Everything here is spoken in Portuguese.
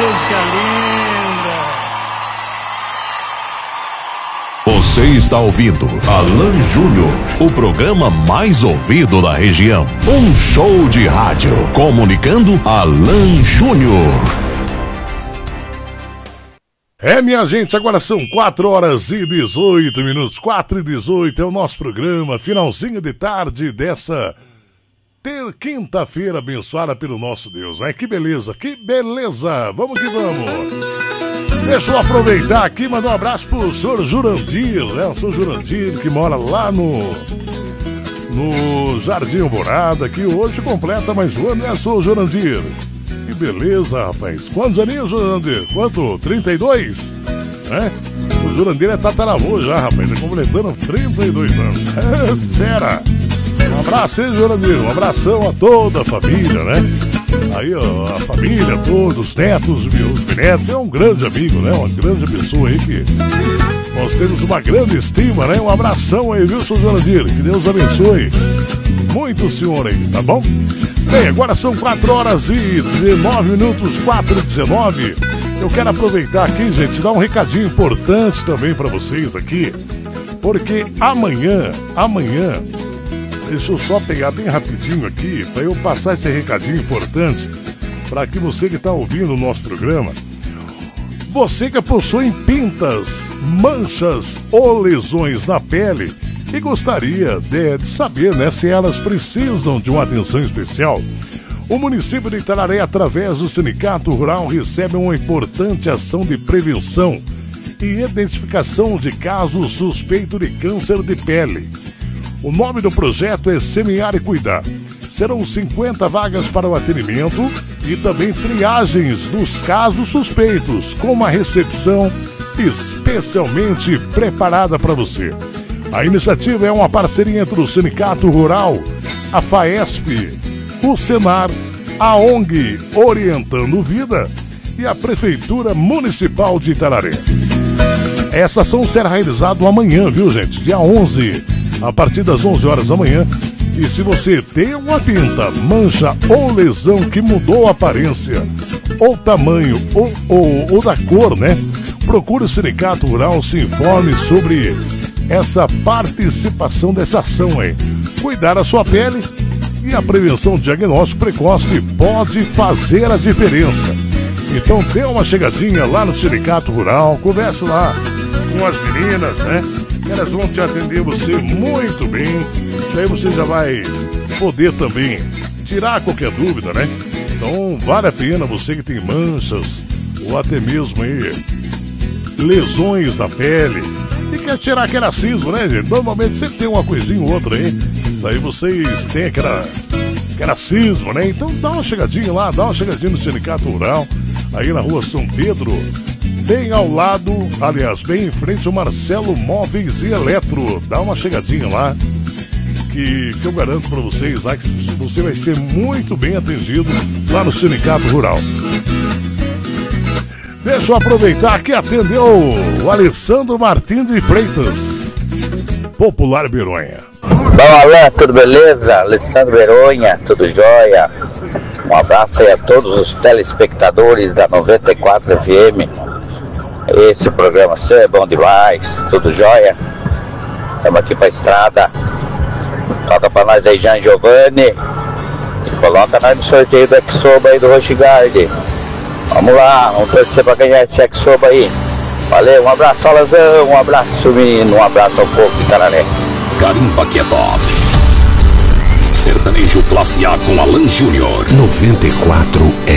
música linda. Você está ouvindo Alan Júnior, o programa mais ouvido da região. Um show de rádio comunicando Alan Júnior. Minha gente, agora são 4h18. 4h18 é o nosso programa, finalzinho de tarde dessa quinta-feira abençoada pelo nosso Deus. Que beleza, que beleza. Vamos que vamos. Deixa eu aproveitar aqui e mandar um abraço pro senhor Jurandir, né? O senhor Jurandir que mora lá no Jardim Alvorada, que hoje completa mais um ano, né, senhor Jurandir? Que beleza, rapaz. Quantos aninhos, Jurandir? Quanto? 32? O Jurandir é tataravô já, rapaz. Tá completando 32 anos. Fera! Um abraço aí, Jurandir. Um abração a toda a família, né? Aí, ó, a família, todos, os netos, os netos. É um grande amigo, né? Uma grande pessoa aí que nós temos uma grande estima, né? Um abração aí, viu, seu Jurandir? Que Deus abençoe muito o senhor aí, tá bom? Bem, agora são 4h19, 4h19. Eu quero aproveitar aqui, gente, dar um recadinho importante também pra vocês aqui, porque amanhã, deixa eu só pegar bem rapidinho aqui, pra eu passar esse recadinho importante, pra que você que tá ouvindo o nosso programa, você que possui pintas, manchas ou lesões na pele, e gostaria de saber, né, se elas precisam de uma atenção especial. O município de Itararé, através do Sindicato Rural, recebe uma importante ação de prevenção e identificação de casos suspeitos de câncer de pele. O nome do projeto é Semear e Cuidar. Serão 50 vagas para o atendimento e também triagens dos casos suspeitos, com uma recepção especialmente preparada para você. A iniciativa é uma parceria entre o Sindicato Rural, a FAESP, o Senar, a ONG Orientando Vida e a Prefeitura Municipal de Itararé. Essa ação será realizada amanhã, viu, gente? Dia 11, a partir das 11 horas da manhã. E se você tem uma pinta, mancha ou lesão que mudou a aparência, ou tamanho, ou da cor, né? Procure o Sindicato Rural, se informe sobre essa participação dessa ação aí. Cuidar da sua pele e a prevenção diagnóstico precoce pode fazer a diferença. Então dê uma chegadinha lá no Sindicato Rural, converse lá com as meninas, né? Elas vão te atender você muito bem. Daí você já vai poder também tirar qualquer dúvida, né? Então vale a pena, você que tem manchas ou até mesmo aí lesões na pele e quer tirar aquele cisma, né, gente? Normalmente sempre tem uma coisinha ou outra aí. Daí vocês têm aquela cisma, né? Então dá uma chegadinha lá, dá uma chegadinha no Sindicato Rural, aí na rua São Pedro, bem ao lado, aliás, bem em frente ao Marcelo Móveis e Eletro. Dá uma chegadinha lá, que eu garanto pra vocês lá que você vai ser muito bem atendido lá no Sindicato Rural. Deixa eu aproveitar que atendeu o Alessandro Martins de Freitas, Popular Beronha. Bom, Alain, tudo beleza? Alessandro Beronha, tudo jóia? Um abraço aí a todos os telespectadores da 94 FM. Esse programa seu é bom demais, tudo jóia? Estamos aqui pra estrada. Toca pra nós aí, Jean Giovanni. E coloca nós no sorteio do Exoba aí do Rochigard. Vamos lá, vamos torcer pra ganhar esse Exoba aí. Valeu, um abraço, Alazão, um abraço, menino, um abraço ao povo de Itararé. Carimba que é top. Sertanejo Classe A com Alan Júnior. 94